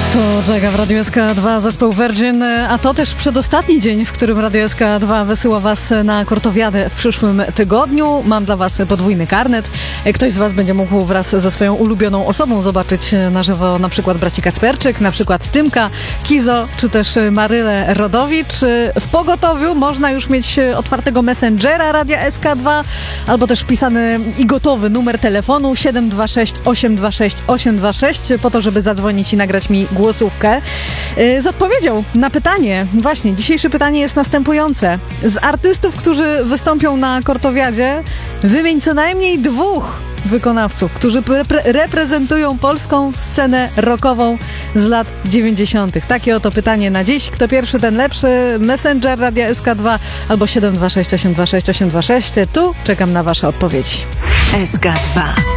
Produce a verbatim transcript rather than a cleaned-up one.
To Jaga w Radiu S K dwa, zespół Virgin, a to też przedostatni dzień, w którym Radio S K dwa wysyła Was na Kortowiadę w przyszłym tygodniu. Mam dla Was podwójny karnet. Ktoś z Was będzie mógł wraz ze swoją ulubioną osobą zobaczyć na żywo na przykład braci Kasperczyk, na przykład Tymka, Kizo, czy też Marylę Rodowicz. W pogotowiu można już mieć otwartego Messengera Radia S K dwa, albo też wpisany i gotowy numer telefonu siedem dwa sześć osiem dwa sześć osiem dwa sześć po to, żeby zadzwonić i nagrać mi głosówkę z odpowiedzią na pytanie. Właśnie, dzisiejsze pytanie jest następujące. Z artystów, którzy wystąpią na Kortowiadzie, wymień co najmniej dwóch wykonawców, którzy repre- reprezentują polską scenę rockową z lat dziewięćdziesiątych. Takie oto pytanie na dziś. Kto pierwszy, ten lepszy. Messenger Radia S K dwa albo siedem dwa sześć osiem dwa sześć osiem dwa sześć. Tu czekam na Wasze odpowiedzi. S K dwa.